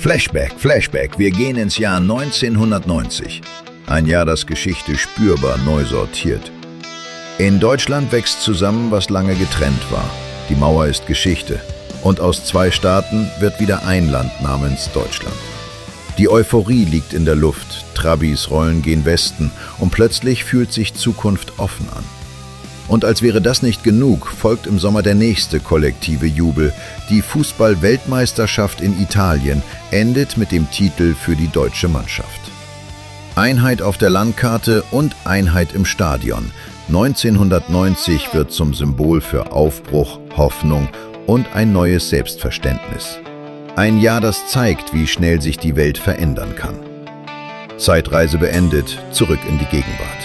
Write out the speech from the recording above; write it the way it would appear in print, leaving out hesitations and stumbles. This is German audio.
Flashback, wir gehen ins Jahr 1990. Ein Jahr, das Geschichte spürbar neu sortiert. In Deutschland wächst zusammen, was lange getrennt war. Die Mauer ist Geschichte. Und aus 2 Staaten wird wieder ein Land namens Deutschland. Die Euphorie liegt in der Luft, Trabis rollen gen Westen und plötzlich fühlt sich Zukunft offen an. Und als wäre das nicht genug, folgt im Sommer der nächste kollektive Jubel. Die Fußball-Weltmeisterschaft in Italien endet mit dem Titel für die deutsche Mannschaft. Einheit auf der Landkarte und Einheit im Stadion. 1990 wird zum Symbol für Aufbruch, Hoffnung und ein neues Selbstverständnis. Ein Jahr, das zeigt, wie schnell sich die Welt verändern kann. Zeitreise beendet, zurück in die Gegenwart.